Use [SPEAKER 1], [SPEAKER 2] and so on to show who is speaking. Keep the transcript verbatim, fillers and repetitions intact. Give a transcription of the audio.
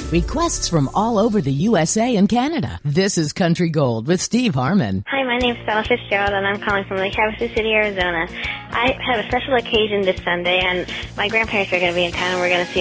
[SPEAKER 1] Requests from all over the U S A and Canada. This is Country Gold with Steve Harmon.
[SPEAKER 2] Hi, my name's Stella Fitzgerald, and I'm calling from Lake Havasu City, Arizona. I have a special occasion this Sunday, and my grandparents are going to be in town, and we're going to see